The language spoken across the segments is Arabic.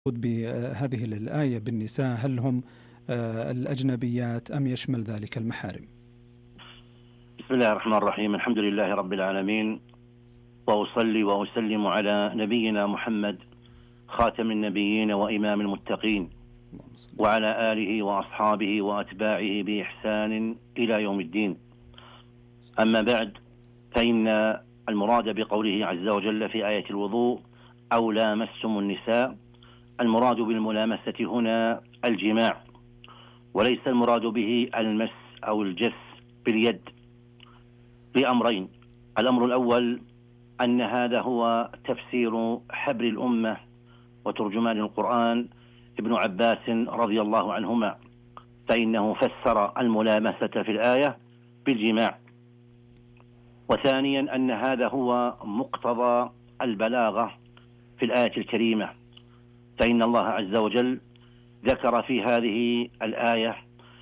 بهذه الآية بالنساء هل هم الأجنبيات أم يشمل ذلك المحارم؟ بسم الله الرحمن الرحيم. الحمد لله رب العالمين، وأصلي وأسلم على نبينا محمد خاتم النبيين وإمام المتقين وعلى آله وأصحابه وأتباعه بإحسان إلى يوم الدين. أما بعد، فإن المراد بقوله عز وجل في آية الوضوء أو لامستم النساء، المراد بالملامسة هنا الجماع، وليس المراد به المس أو الجس باليد، لأمرين. الأمر الأول أن هذا هو تفسير حبر الأمة وترجمان القرآن ابن عباس رضي الله عنهما، فإنه فسر الملامسة في الآية بالجماع. وثانيا أن هذا هو مقتضى البلاغة في الآية الكريمة، فإن الله عز وجل ذكر في هذه الآية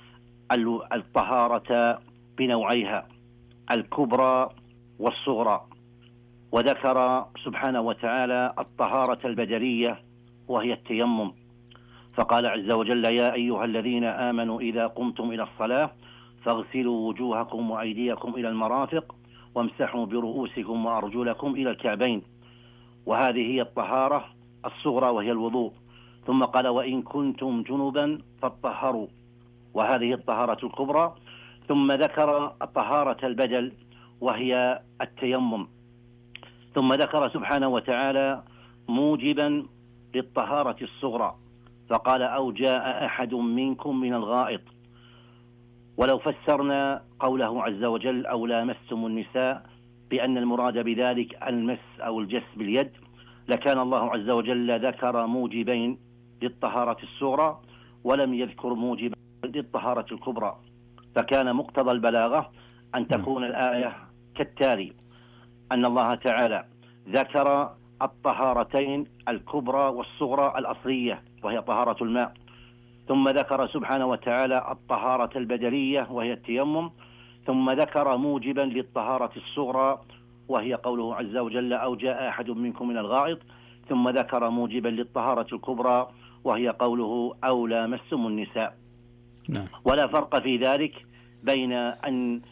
الطهارة بنوعيها الكبرى والصغرى، وذكر سبحانه وتعالى الطهارة البدنية وهي التيمم، فقال عز وجل: يا أيها الذين آمنوا إذا قمتم إلى الصلاة فاغسلوا وجوهكم وأيديكم إلى المرافق وامسحوا برؤوسكم وأرجلكم إلى الكعبين. وهذه هي الطهارة الصغرى وهي الوضوء. ثم قال: وإن كنتم جنبا فاطهروا، وهذه الطهارة الكبرى. ثم ذكر الطهارة البدن وهي التيمم. ثم ذكر سبحانه وتعالى موجبا للطهارة الصغرى، فقال: أو جاء أحد منكم من الغائط. ولو فسرنا قوله عز وجل أو لامستم النساء بأن المراد بذلك المس أو الجس باليد، لكان الله عز وجل ذكر موجبين للطهارة الصغرى ولم يذكر موجبا للطهارة الكبرى، فكان مقتضى البلاغة أن تكون الآية كالتالي: أن الله تعالى ذكر الطهارتين الكبرى والصغرى الأصلية وهي طهارة الماء، ثم ذكر سبحانه وتعالى الطهارة البدنية وهي التيمم، ثم ذكر موجبا للطهارة الصغرى وهي قوله عز وجل: أو جاء أحد منكم من الغائط، ثم ذكر موجبا للطهارة الكبرى وهي قوله أو لامستم النساء. ولا فرق في ذلك بين أن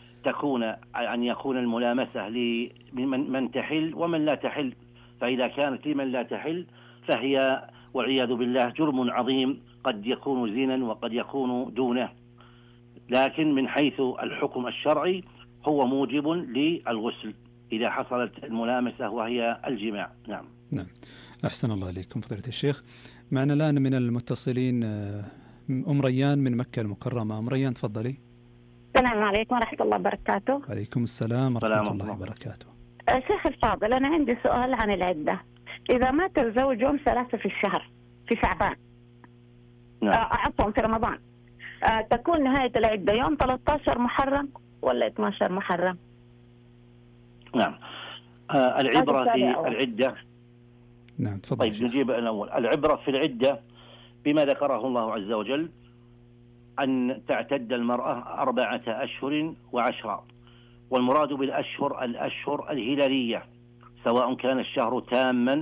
يكون الملامسة لمن تحل ومن لا تحل، فإذا كانت لمن لا تحل فهي والعياذ بالله جرم عظيم، قد يكون زنا وقد يكون دونه، لكن من حيث الحكم الشرعي هو موجب للغسل إذا حصلت الملامسة وهي الجماع. نعم. أحسن الله عليكم فضيلة الشيخ. معنا الآن من المتصلين أم ريان من مكة المكرمة. أم ريان تفضلي. السلام عليكم ورحمة الله وبركاته. عليكم السلام ورحمة الله وبركاته. شيخ الفاضل، أنا عندي سؤال عن العدة. إذا مات الزوج يوم 3 في الشهر في شعبان، عفوا في رمضان، تكون نهاية العدة يوم 13 محرم ولا 12 محرم؟ نعم. العبرة في العدة. نعم تفضل. طيب نجيب الأول. العبرة في العدة بما ذكره الله عز وجل أن تعتد المرأة 4 أشهر و10، والمراد بالأشهر الأشهر الهلالية، سواء كان الشهر تاما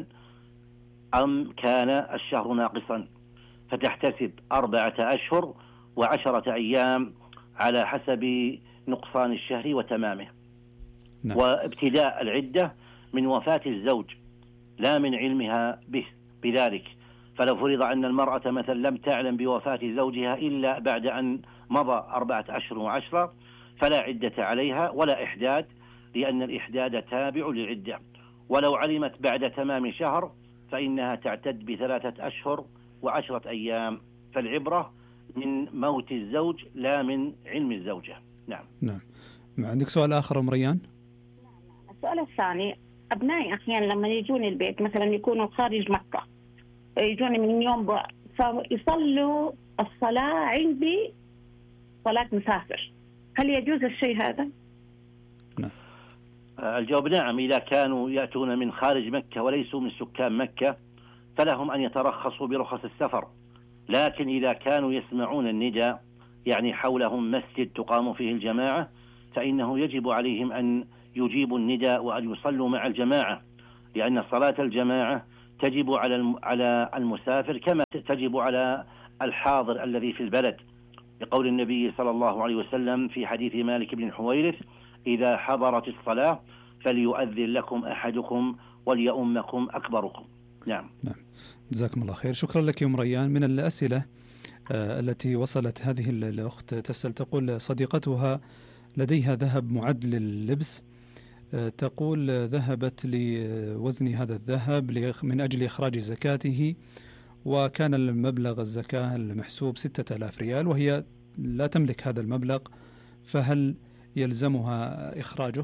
أم كان الشهر ناقصا، فتحتسب 4 أشهر و10 أيام على حسب نقصان الشهر وتمامه. نعم. وابتداء العدة من وفاة الزوج لا من علمها بذلك، فلو فرض أن المرأة مثلا لم تعلم بوفاة زوجها إلا بعد أن مضى 4 أشهر و10 فلا عدة عليها ولا إحداد، لأن الإحداد تابع للعدة. ولو علمت بعد تمام شهر فإنها تعتد ب3 أشهر و10 أيام، فالعبرة من موت الزوج لا من علم الزوجة. نعم. عندك سؤال آخر أم ريان؟ السؤال الثاني: أبنائي أحيانا لما يجوني البيت مثلا يكونوا خارج مكة، يجوني من يوم فيصلوا الصلاة عندي صلاة مسافر، هل يجوز الشيء هذا؟ نعم. الجواب نعم. إذا كانوا يأتون من خارج مكة وليسوا من سكان مكة فلهم أن يترخصوا برخص السفر، لكن إذا كانوا يسمعون النداء يعني حولهم مسجد تقام فيه الجماعة فإنه يجب عليهم أن يجيبوا النداء وأن يصلوا مع الجماعة، لأن صلاة الجماعة تجب على المسافر كما تجب على الحاضر الذي في البلد، لقول النبي صلى الله عليه وسلم في حديث مالك بن الحويرث: إذا حضرت الصلاة فليؤذن لكم أحدكم وليؤمكم أكبركم. نعم. جزاكم الله خير. شكرا لك يا أم ريان. من الأسئلة التي وصلت هذه الأخت تسأل، تقول صديقتها لديها ذهب معد لللبس، تقول ذهبت لوزن هذا الذهب من أجل إخراج زكاته، وكان المبلغ الزكاة المحسوب 6000 ريال، وهي لا تملك هذا المبلغ، فهل يلزمها إخراجه؟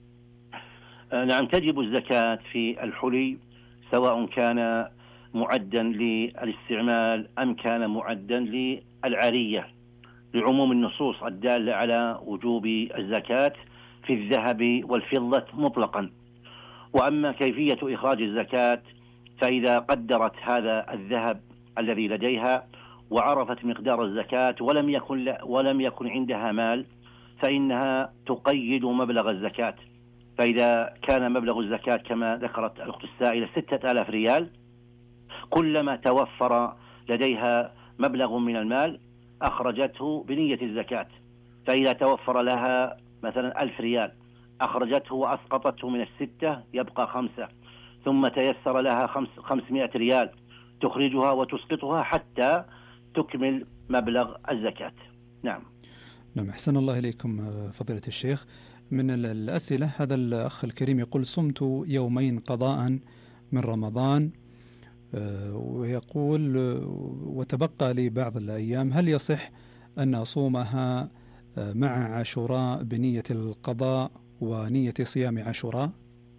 نعم، تجب الزكاة في الحلي سواء كان معدا للاستعمال أم كان معدا للعارية، لعموم النصوص الدالة على وجوب الزكاة في الذهب والفضة مطلقا. وأما كيفية إخراج الزكاة فإذا قدرت هذا الذهب الذي لديها وعرفت مقدار الزكاة ولم يكن عندها مال، فإنها تقيد مبلغ الزكاة. فإذا كان مبلغ الزكاة كما ذكرت الأخت السائلة 6000 ريال، كلما توفر لديها مبلغ من المال أخرجته بنية الزكاة. فإذا توفر لها مثلا 1000 ريال أخرجته وأسقطته من 6 يبقى 5، ثم تيسر لها 500 ريال تخرجها وتسقطها حتى تكمل مبلغ الزكاة. نعم. أحسن الله إليكم فضيلة الشيخ. من الأسئلة هذا الأخ الكريم يقول: صمت يومين قضاء من رمضان، ويقول وتبقى لي بعض الأيام، هل يصح أن أصومها مع عاشوراء بنية القضاء ونية صيام عاشوراء؟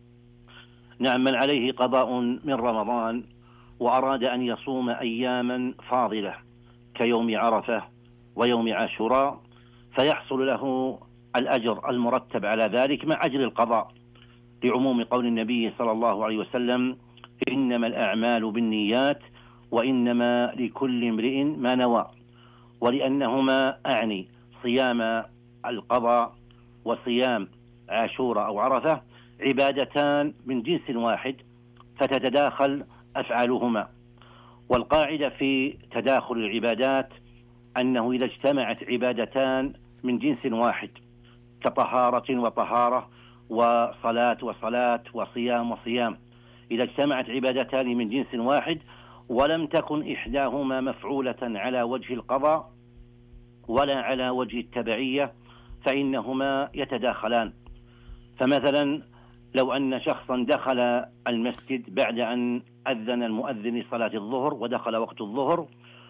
نعم، من عليه قضاء من رمضان وأراد أن يصوم أياما فاضلة كيوم عرفة ويوم عاشوراء فيحصل له الأجر المرتب على ذلك مع أجر القضاء، لعموم قول النبي صلى الله عليه وسلم: إنما الأعمال بالنيات وإنما لكل امرئ ما نوى. ولأنهما أعني صيام القضاء وصيام عاشوراء أو عرفة عبادتان من جنس واحد فتتداخل أفعالهما. والقاعدة في تداخل العبادات أنه إذا اجتمعت عبادتان من جنس واحد كطهارة وطهارة وصلاة وصلاة وصيام وصيام، إذا اجتمعت عبادتان من جنس واحد ولم تكن إحداهما مفعولة على وجه القضاء ولا على وجه التبعية فإنهما يتداخلان. فمثلا لو أن شخصا دخل المسجد بعد أن أذن المؤذن لصلاة الظهر ودخل وقت الظهر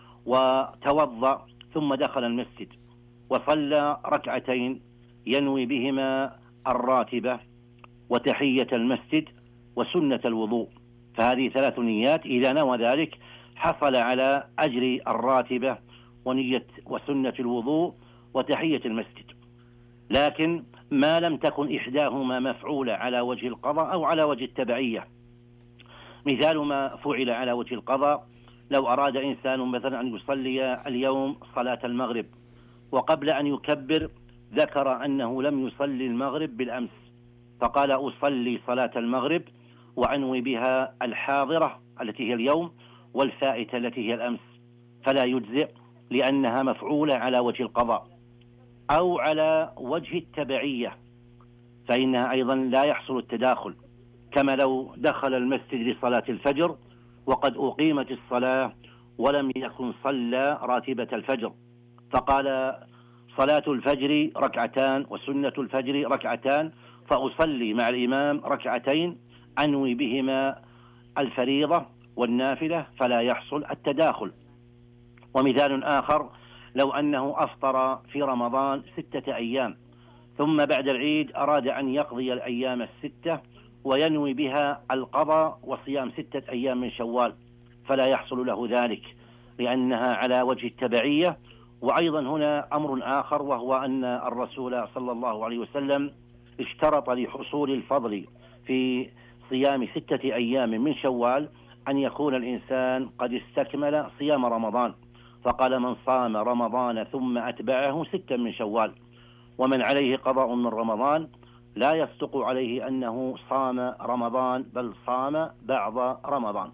وتوضأ ثم دخل المسجد وصلى ركعتين ينوي بهما الراتبة وتحية المسجد وسنة الوضوء، فهذه 3 نيات، إذا نوى ذلك حصل على أجر الراتبة ونية وسنة الوضوء وتحية المسجد. لكن ما لم تكن إحداهما مفعولة على وجه القضاء أو على وجه التبعية، مثال ما فعل على وجه القضاء: لو أراد إنسان مثلا أن يصلي اليوم صلاة المغرب وقبل أن يكبر ذكر أنه لم يصلي المغرب بالأمس، فقال: أصلي صلاة المغرب وأنوي بها الحاضرة التي هي اليوم والفائتة التي هي الأمس، فلا يجزئ لأنها مفعولة على وجه القضاء. أو على وجه التبعية فإنها أيضا لا يحصل التداخل، كما لو دخل المسجد لصلاة الفجر وقد أقيمت الصلاة ولم يكن صلى راتبة الفجر، فقال: صلاة الفجر ركعتان وسنة الفجر ركعتان، فأصلي مع الإمام ركعتين أنوي بهما الفريضة والنافلة، فلا يحصل التداخل. ومثال آخر: لو أنه أفطر في رمضان 6 أيام ثم بعد العيد أراد أن يقضي الأيام 6 وينوي بها القضاء وصيام 6 أيام من شوال، فلا يحصل له ذلك لأنها على وجه التبعية. وأيضا هنا أمر آخر، وهو أن الرسول صلى الله عليه وسلم اشترط لحصول الفضل في صيام 6 أيام من شوال أن يكون الإنسان قد استكمل صيام رمضان، فقال: من صام رمضان ثم أتبعه 6 من شوال. ومن عليه قضاء من رمضان لا يصدق عليه أنه صام رمضان بل صام بعض رمضان.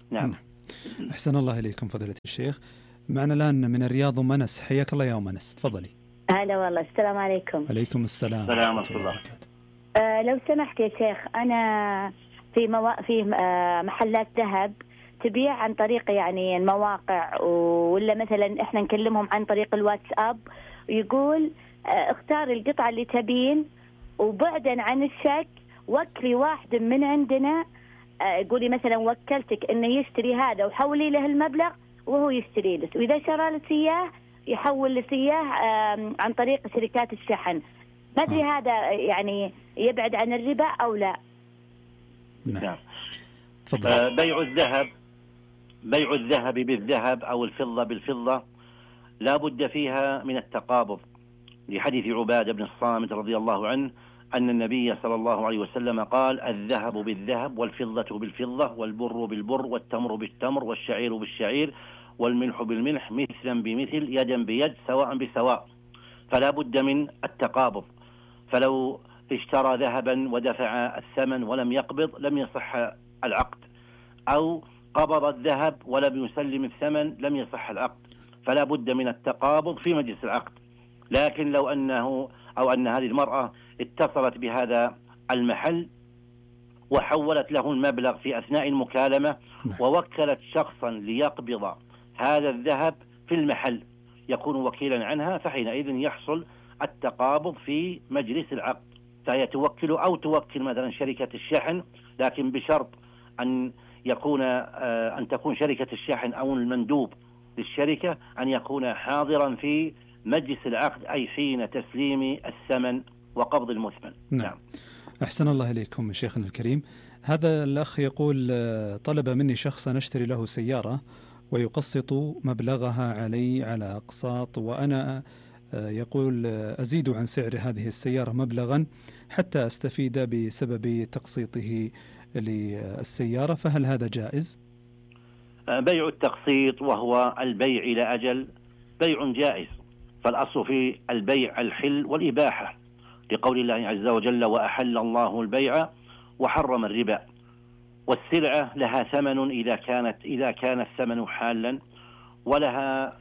نعم. أحسن الله إليكم فضيلة الشيخ. معنا الآن من الرياض منس. حياك الله يا منس، تفضلي. هلا والله، السلام عليكم. عليكم السلام ورحمة الله. لو سمحت يا شيخ، أنا في محلات ذهب تبيع عن طريق يعني المواقع، ولا مثلا إحنا نكلمهم عن طريق الواتساب، ويقول اختار القطعة اللي تبين، وبعدا عن الشك وكلي واحد من عندنا، قولي مثلا وكلتك إنه يشتري هذا وحولي له المبلغ وهو يشتري لك، وإذا شرى لك إياه يحول لك إياه عن طريق شركات الشحن. ما أدري هذا يعني يبعد عن الربا أو لا؟ نعم. تفضل. بيع الذهب بالذهب أو الفضة بالفضة لا بد فيها من التقابض، لحديث عبادة بن الصامت رضي الله عنه أن النبي صلى الله عليه وسلم قال: الذهب بالذهب والفضة بالفضة والبر بالبر والتمر بالتمر والشعير بالشعير والملح بالملح مثلا بمثل يدا بيد سواء بسواء. فلا بد من التقابض. فلو اشترى ذهبا ودفع الثمن ولم يقبض لم يصح العقد، أو قبض الذهب ولم يسلم الثمن لم يصح العقد. فلا بد من التقابض في مجلس العقد. لكن لو أنه أو أن هذه المرأة اتصلت بهذا المحل وحولت له المبلغ في أثناء المكالمة ووكلت شخصا ليقبض هذا الذهب في المحل يكون وكيلا عنها، فحينئذ يحصل التقابض في مجلس العقد. فهي توكل أو توكل مثلا شركة الشحن، لكن بشرط أن تكون شركة الشحن أو المندوب للشركة أن يكون حاضرا في مجلس العقد، أي حين تسليم الثمن وقبض المثمن. نعم. أحسن الله إليكم شيخنا الكريم. هذا الأخ يقول: طلب مني شخص أن أشتري له سيارة ويقسط مبلغها علي على أقساط، وأنا يقول أزيد عن سعر هذه السيارة مبلغا حتى أستفيد بسبب تقسيطه للسيارة، فهل هذا جائز؟ بيع التقسيط وهو البيع إلى أجل بيع جائز، فالأصل في البيع الحل والإباحة، لقول الله عز وجل: وأحل الله البيع وحرم الربا. والسلعة لها ثمن إذا كان الثمن حالا، ولها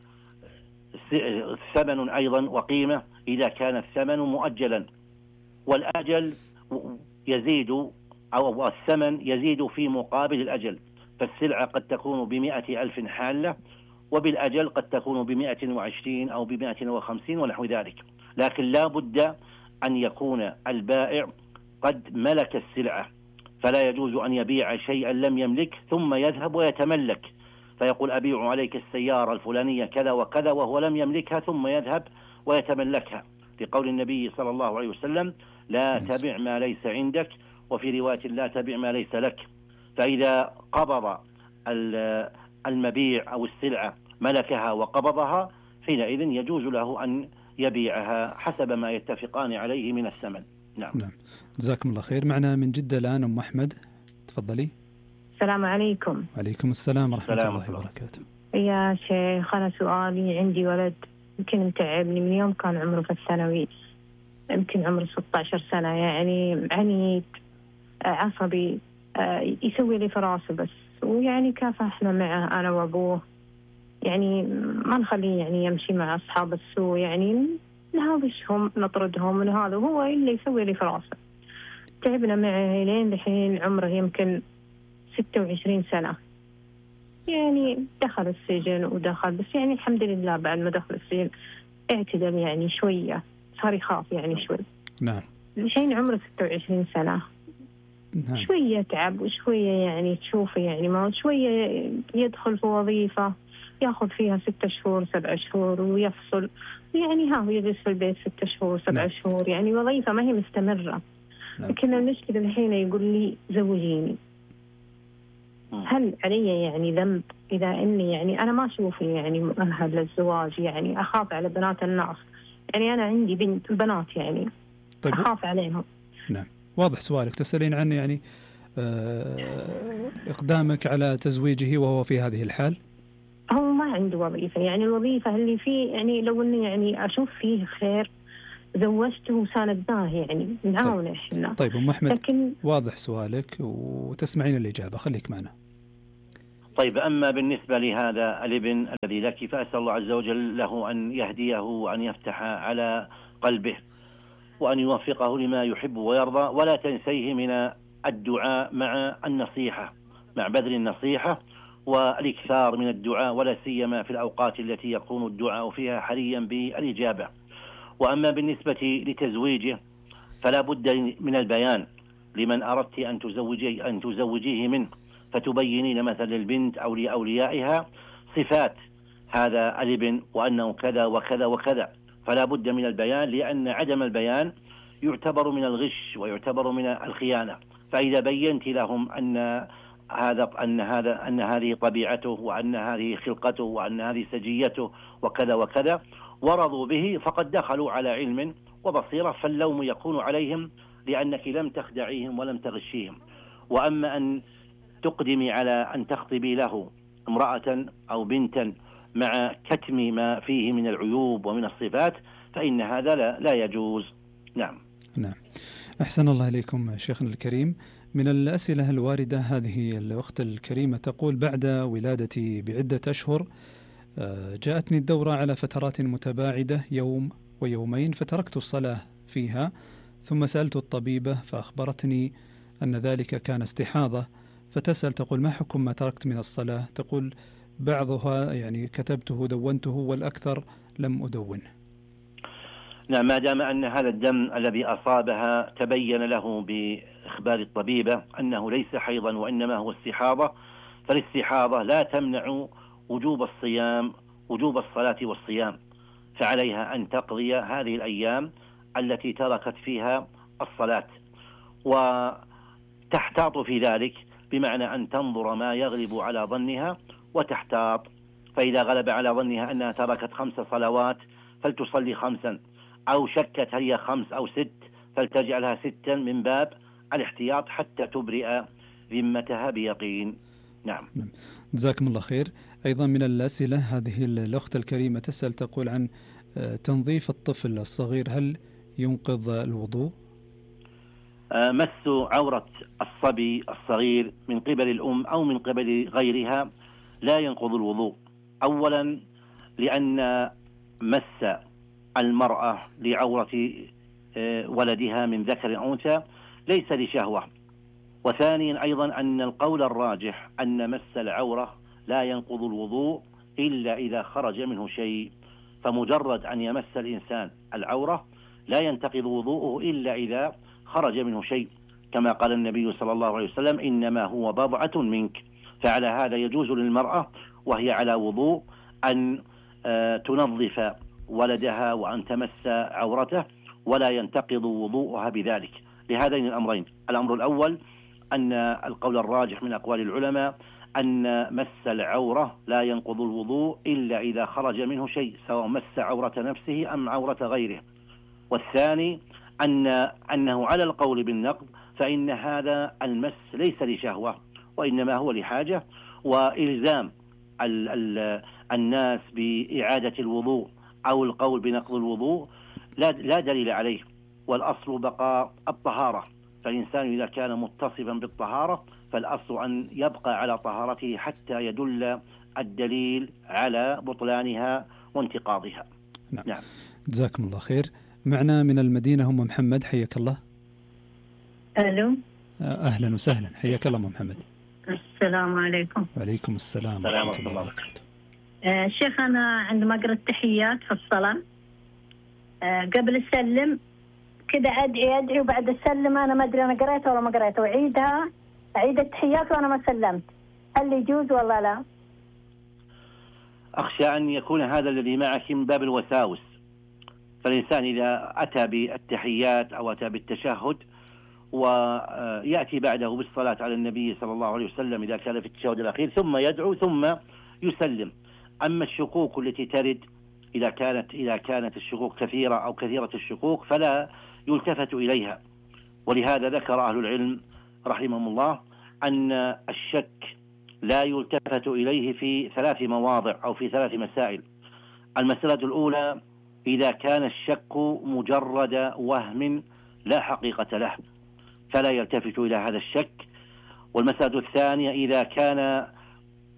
ثمن أيضا وقيمة إذا كان الثمن مؤجلا. والأجل يزيد أو الثمن يزيد في مقابل الأجل، فالسلعة قد تكون ب100,000 حالة، وبالأجل قد تكون ب120 أو ب150 ونحو ذلك. لكن لا بد أن يكون البائع قد ملك السلعة، فلا يجوز أن يبيع شيئا لم يملك ثم يذهب ويتملك، فيقول: أبيع عليك السيارة الفلانية كذا وكذا وهو لم يملكها، ثم يذهب ويتملكها، لقول النبي صلى الله عليه وسلم: لا تبع ما ليس عندك، وفي رواية: لا تبع ما ليس لك. فإذا قبض المبيع أو السلعة ملكها وقبضها، حينئذ يجوز له أن يبيعها حسب ما يتفقان عليه من الثمن. نعم. جزاكم الله خير. معنا من جدة الآن أم أحمد، تفضلي. السلام عليكم. وعليكم السلام ورحمة الله وبركاته. يا شيخ، أنا سؤالي: عندي ولد يمكن متعبني من يوم كان عمره في الثانوي، يمكن عمره 16 سنة، يعني عنيد عصبي، يسوي لي في راسه بس، ويعني كافحنا معه أنا وأبوه، يعني ما نخليه يعني يمشي مع أصحاب السوء، يعني نهاوشهم نطردهم من هذا، وهو اللي يسوي لي في راسه. تعبنا معه لين الحين عمره يمكن 26 سنة، يعني دخل السجن ودخل، بس يعني الحمد لله بعد ما دخل السجن اعتدل يعني شوية، صار يخاف يعني شوي. نعم. الحين عمره 26 سنة. نعم. شوية تعب وشوية يعني تشوفه يعني ما شوية يدخل في وظيفة ياخذ فيها 6 شهور 7 شهور ويفصل، يعني هو يجلس في البيت 6 شهور 7 شهور، يعني وظيفة ما هي مستمرة. لكن المشكلة الحين يقول لي زوجيني. هل علي يعني ذنب إذا إني يعني أنا ما أشوف يعني مؤهل للزواج، يعني أخاف على بنات الناس، يعني أنا عندي بنات يعني طيب. أخاف عليهم. نعم، واضح سؤالك. تسألين عن يعني إقدامك على تزويجه وهو في هذه الحال؟ هو ما عنده وظيفة، يعني الوظيفة اللي فيه يعني لو إني يعني أشوف فيه خير زوجته وساندناه، يعني نعاونه إحنا. طيب أم أحمد، لكن واضح سؤالك وتسمعين الإجابة، خليك معنا. طيب، أما بالنسبة لهذا الابن الذي لك فأسأل الله عز وجل له أن يهديه وأن يفتح على قلبه وأن يوفقه لما يحب ويرضى، ولا تنسيه من الدعاء مع النصيحة، مع بذل النصيحة والإكثار من الدعاء، ولا سيما في الأوقات التي يكون الدعاء فيها حريا بالإجابة. وأما بالنسبة لتزويجه فلا بد من البيان لمن أردت أن تزوجيه منه، فتبينين مثلا للبنت أو لأوليائها صفات هذا الابن وأنه كذا وكذا وكذا، فلا بد من البيان، لأن عدم البيان يعتبر من الغش ويعتبر من الخيانة. فإذا بينت لهم أن هذه طبيعته وأن هذه خلقته وأن هذه سجيته وكذا وكذا ورضوا به فقد دخلوا على علم وبصيرة، فاللوم يكون عليهم لأنك لم تخدعيهم ولم تغشيهم. وأما أن تقدمي على أن تخطبي له امرأة أو بنتا مع كتم ما فيه من العيوب ومن الصفات فإن هذا لا يجوز. نعم. أحسن الله إليكم شيخنا الكريم. من الأسئلة الواردة هذه الأخت الكريمة تقول: بعد ولادتي بعدة أشهر جاءتني الدورة على فترات متباعدة، يوم ويومين، فتركت الصلاة فيها، ثم سألت الطبيبة فأخبرتني أن ذلك كان استحاضة. فتسأل تقول: ما حكم ما تركت من الصلاة؟ تقول: بعضها يعني كتبته دونته والأكثر لم أدونه. نعم، ما دام أن هذا الدم الذي أصابها تبين له بإخبار الطبيبة أنه ليس حيضا وإنما هو استحاضة، فالاستحاضة لا تمنع وجوب الصيام، وجوب الصلاة والصيام، فعليها أن تقضي هذه الأيام التي تركت فيها الصلاة، وتحتاط في ذلك، بمعنى أن تنظر ما يغلب على ظنها وتحتاط. فإذا غلب على ظنها أنها تركت 5 صلوات فلتصلي 5، أو شكت هي 5 أو 6 فلتجعلها 6 من باب الاحتياط حتى تبرئ ذمتها بيقين. نعم. جزاكم الله خير. أيضا من الأسئلة هذه الأخت الكريمة تسأل تقول عن تنظيف الطفل الصغير، هل ينقض الوضوء؟ مس عورة الصبي الصغير من قبل الأم أو من قبل غيرها لا ينقض الوضوء. أولا لأن مس المرأة لعورة ولدها من ذكر أو أنثى ليس لشهوة. وثانيا أيضا أن القول الراجح أن مس العورة لا ينقض الوضوء إلا إذا خرج منه شيء، فمجرد أن يمس الإنسان العورة لا ينتقض وضوءه إلا إذا خرج منه شيء، كما قال النبي صلى الله عليه وسلم: إنما هو بضعة منك. فعلى هذا يجوز للمرأة وهي على وضوء أن تنظف ولدها وأن تمس عورته، ولا ينتقض وضوءها بذلك لهذين الأمرين. الأمر الأول أن القول الراجح من أقوال العلماء أن مس العورة لا ينقض الوضوء إلا إذا خرج منه شيء، سواء مس عورة نفسه أم عورة غيره. والثاني أنه على القول بالنقض، فإن هذا المس ليس لشهوة وإنما هو لحاجة، وإلزام الناس بإعادة الوضوء أو القول بنقض الوضوء لا دليل عليه، والأصل بقاء الطهارة. فالإنسان إذا كان متصفا بالطهارة فالأصل أن يبقى على طهارته حتى يدل الدليل على بطلانها وانتقاضها. نعم. جزاكم الله خير. معنا من المدينة أم محمد، حياك الله. ألو. أهلا وسهلا، حياك الله أم محمد. السلام عليكم. وعليكم السلام ورحمة الله وبركاته. شيخ، أنا عندما أقرأ التحيات في الصلاة قبل السلم كده أدعي وبعد السلم أنا ما أدري أنا قرأتها ولا ما قرأتها، أعيد التحيات وأنا ما سلمت، هل يجوز ولا لا؟ أخشى أن يكون هذا الذي معك من باب الوساوس، فالإنسان إذا أتى بالتحيات أو أتى بالتشهد ويأتي بعده بالصلاة على النبي صلى الله عليه وسلم إذا كان في التشهد الأخير ثم يدعو ثم يسلم. أما الشكوك التي ترد إذا كانت الشكوك كثيرة أو كثيرة الشكوك فلا يلتفت إليها. ولهذا ذكر أهل العلم رحمهم الله أن الشك لا يلتفت إليه في 3 مواضع أو في 3 مسائل. المسألة الأولى إذا كان الشك مجرد وهم لا حقيقة له فلا يلتفت إلى هذا الشك. والمسألة الثانية إذا كان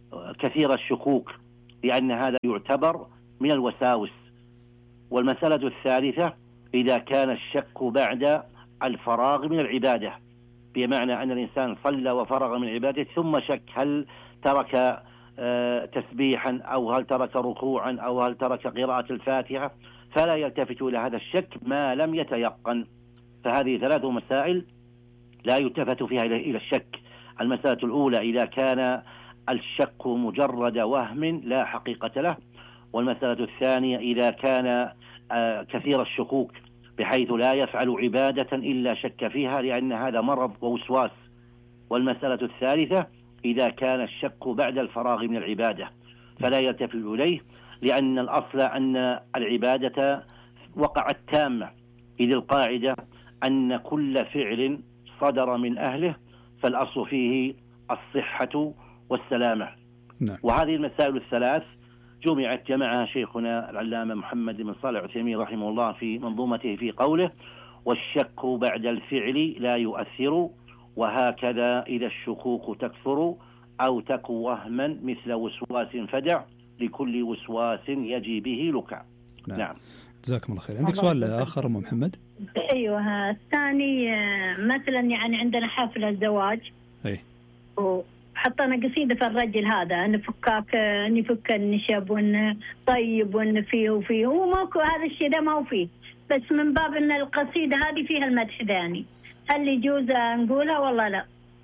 كثير الشكوك، لأن هذا يعتبر من الوساوس. والمسألة الثالثة إذا كان الشك بعد الفراغ من العبادة، بمعنى أن الإنسان صلى وفرغ من عبادته ثم شك هل ترك تسبيحا أو هل ترك ركوعا أو هل ترك قراءة الفاتحة، فلا يلتفت إلى هذا الشك ما لم يتيقن. فهذه 3 مسائل لا يلتفت فيها إلى الشك. المسألة الأولى إذا كان الشك مجرد وهم لا حقيقة له. والمسألة الثانية إذا كان كثير الشكوك بحيث لا يفعل عبادة إلا شك فيها، لأن هذا مرض ووسواس. والمسألة الثالثة إذا كان الشك بعد الفراغ من العبادة فلا يلتفت إليه، لأن الأصل أن العبادة وقعت تامة، إذ القاعدة أن كل فعل صدر من أهله فالأصل فيه الصحة والسلامة. نعم. وهذه المسائل الثلاث جمعها شيخنا العلامة محمد بن صالح العثيمين رحمه الله في منظومته في قوله: والشك بعد الفعل لا يؤثر، وهكذا إذا الشكوك تكثر أو تك وهما مثل وسواس فدع، لكل وسواس يجي به لكع. نعم. جزاكم الله خير. عندك سؤال آخر أم محمد؟ أيوة. الثاني مثلا يعني عندنا حفلة زواج، وحطينا قصيدة في الرجل هذا نفك النشب ونطيب ونفيه وفيه، وماكو هذا الشيء ده ما هو فيه، بس من باب أن القصيدة هذه فيها المدح ثاني، هل يجوز نقولها والله لا؟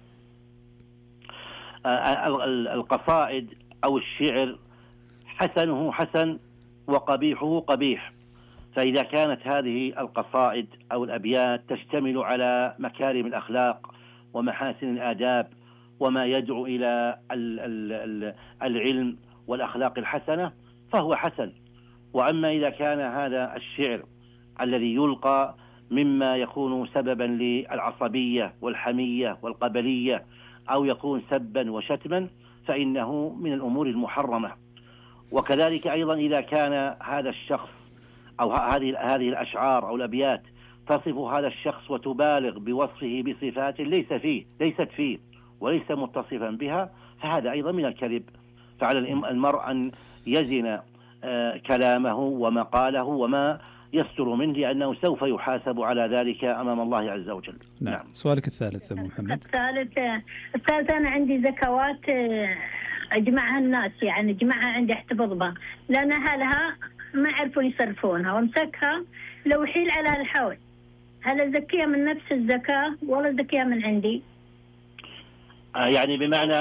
القصائد أو الشعر حسنه حسن وقبيحه قبيح. فإذا كانت هذه القصائد أو الأبيات تشتمل على مكارم الأخلاق ومحاسن الآداب وما يدعو إلى العلم والأخلاق الحسنة فهو حسن. وأما إذا كان هذا الشعر الذي يلقى مما يكون سببا للعصبية والحمية والقبلية أو يكون سبا وشتما فإنه من الأمور المحرمة. وكذلك أيضا إذا كان هذا الشخص أو هذه الأشعار أو الأبيات تصف هذا الشخص وتبالغ بوصفه بصفات ليست فيه وليس متصفا بها، فهذا أيضا من الكذب. فعلى المرء أن يزن كلامه ومقاله وما يستر منه، لأنه سوف يحاسب على ذلك أمام الله عز وجل. نعم. سؤالك الثالث أبو محمد. الثالث أنا عندي زكوات أجمعها الناس، يعني أجمعها عندي احتفظ بها، لأن أهلها ما عرفوا يصرفونها وامسكها لو حيل على الحول، هل أزكيها من نفس الزكاة ولا أزكيها من عندي؟ يعني بمعنى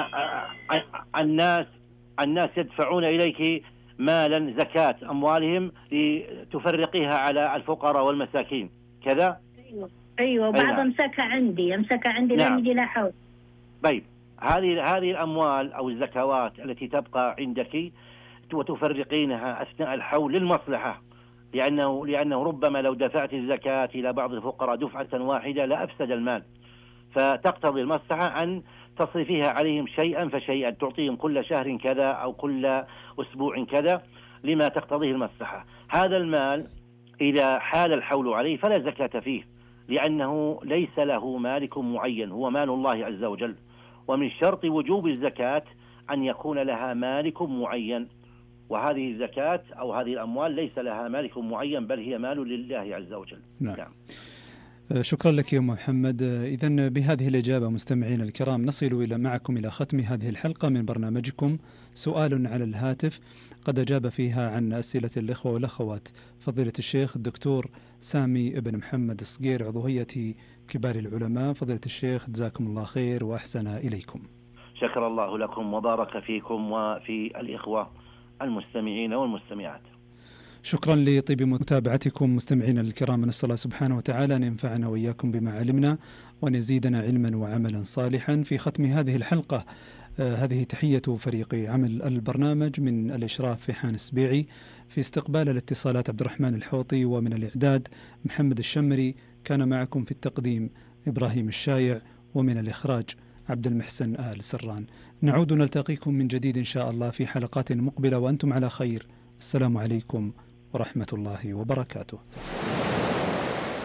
الناس يدفعون إليك مالا زكاة أموالهم لتفرقيها على الفقراء والمساكين كذا؟ أيوة. بعض أمسكها عندي نعم. لم يجي لا حول. طيب هذه الأموال أو الزكوات التي تبقى عندك وتفرقينها أثناء الحول للمصلحة، لأنه ربما لو دفعت الزكاة إلى بعض الفقراء دفعة واحدة لأفسد المال، فتقتضي المصلحة أن تصرفيها عليهم شيئا فشيئا، تعطيهم كل شهر كذا أو كل أسبوع كذا لما تقتضيه المصلحة. هذا المال إذا حال الحول عليه فلا زكاة فيه، لأنه ليس له مالك معين، هو مال الله عز وجل. ومن شرط وجوب الزكاة أن يكون لها مالك معين، وهذه الزكاة أو هذه الأموال ليس لها مالك معين بل هي مال لله عز وجل. نعم. شكرا لك يا محمد. إذن بهذه الإجابة مستمعين الكرام نصل معكم إلى ختم هذه الحلقة من برنامجكم سؤال على الهاتف، قد أجاب فيها عن أسئلة الإخوة والأخوات فضيلة الشيخ الدكتور سامي بن محمد الصقير عضو هيئة كبار العلماء. فضيلة الشيخ جزاكم الله خير وأحسن إليكم. شكر الله لكم وبارك فيكم وفي الإخوة المستمعين والمستمعات. شكرا لطيب متابعتكم مستمعين الكرام، نسأل الله سبحانه وتعالى أن ينفعنا وإياكم بما علمنا وأن يزيدنا علما وعملا صالحا. في ختم هذه الحلقة هذه تحية فريق عمل البرنامج من الإشراف فيحان السبيعي، في استقبال الاتصالات عبد الرحمن الحوطي، ومن الإعداد محمد الشمري، كان معكم في التقديم إبراهيم الشايع، ومن الإخراج عبد المحسن آل سران. نعود نلتقيكم من جديد إن شاء الله في حلقات مقبلة وأنتم على خير. السلام عليكم ورحمة الله وبركاته.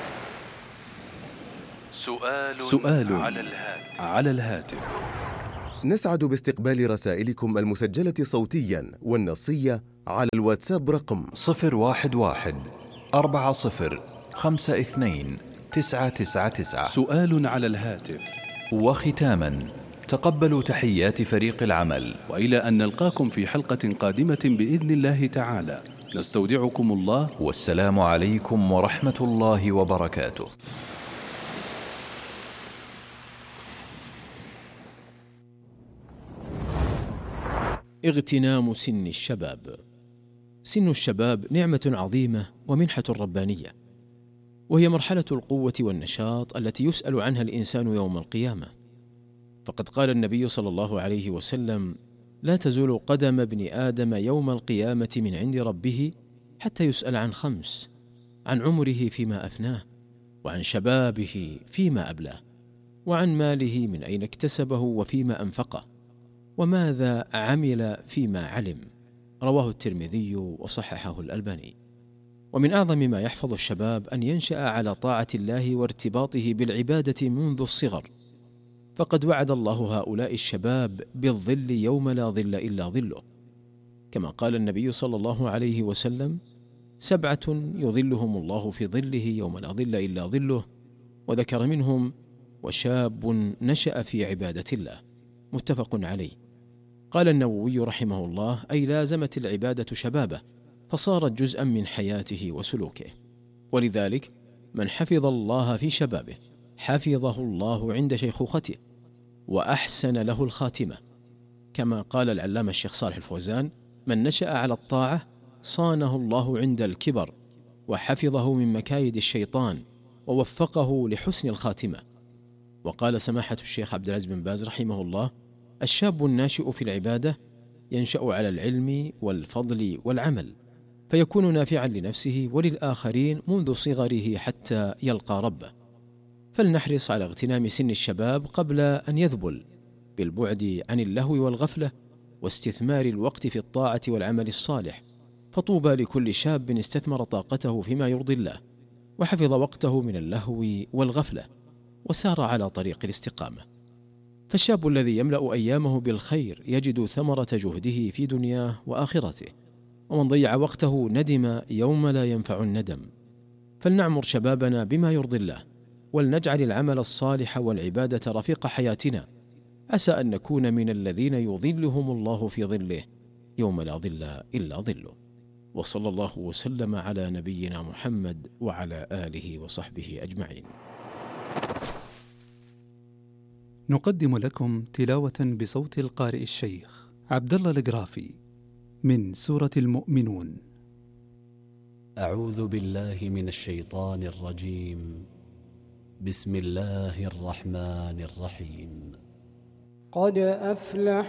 سؤال على الهاتف. نسعد باستقبال رسائلكم المسجلة صوتيا والنصية على الواتساب رقم 011-40-52-999. سؤال على الهاتف. وختاما، تقبلوا تحيات فريق العمل، وإلى أن نلقاكم في حلقة قادمة بإذن الله تعالى، نستودعكم الله، والسلام عليكم ورحمة الله وبركاته. اغتنام سن الشباب. سن الشباب نعمة عظيمة ومنحة ربانية، وهي مرحلة القوة والنشاط التي يسأل عنها الإنسان يوم القيامة. فقد قال النبي صلى الله عليه وسلم: لا تزول قدم ابن آدم يوم القيامة من عند ربه حتى يسأل عن 5: عن عمره فيما أفناه، وعن شبابه فيما أبلاه، وعن ماله من أين اكتسبه وفيما أنفقه، وماذا عمل فيما علم. رواه الترمذي وصححه الألباني. ومن أعظم ما يحفظ الشباب أن ينشأ على طاعة الله وارتباطه بالعبادة منذ الصغر، فقد وعد الله هؤلاء الشباب بالظل يوم لا ظل إلا ظله، كما قال النبي صلى الله عليه وسلم: 7 يظلهم الله في ظله يوم لا ظل إلا ظله، وذكر منهم: وشاب نشأ في عبادة الله. متفق عليه. قال النووي رحمه الله: أي لازمت العبادة شبابه، فصارت جزءا من حياته وسلوكه. ولذلك من حفظ الله في شبابه حفظه الله عند شيخوخته، وأحسن له الخاتمة، كما قال العلامة الشيخ صالح الفوزان: من نشأ على الطاعة صانه الله عند الكبر، وحفظه من مكايد الشيطان، ووفقه لحسن الخاتمة. وقال سماحة الشيخ عبد العزيز بن باز رحمه الله: الشاب الناشئ في العبادة ينشأ على العلم والفضل والعمل، فيكون نافعا لنفسه وللآخرين منذ صغره حتى يلقى ربه. فلنحرص على اغتنام سن الشباب قبل أن يذبل، بالبعد عن اللهو والغفلة، واستثمار الوقت في الطاعة والعمل الصالح. فطوبى لكل شاب استثمر طاقته فيما يرضي الله، وحفظ وقته من اللهو والغفلة، وسار على طريق الاستقامة. فالشاب الذي يملأ أيامه بالخير يجد ثمرة جهده في دنياه وآخرته، ومن ضيع وقته ندم يوم لا ينفع الندم. فلنعمر شبابنا بما يرضي الله، ولنجعل العمل الصالح والعبادة رفيق حياتنا، عسى أن نكون من الذين يظلهم الله في ظله يوم لا ظل إلا ظله. وصلى الله وسلم على نبينا محمد وعلى آله وصحبه أجمعين. نقدم لكم تلاوة بصوت القارئ الشيخ عبد الله القرافي من سورة المؤمنون. أعوذ بالله من الشيطان الرجيم. بسم الله الرحمن الرحيم. قد أفلح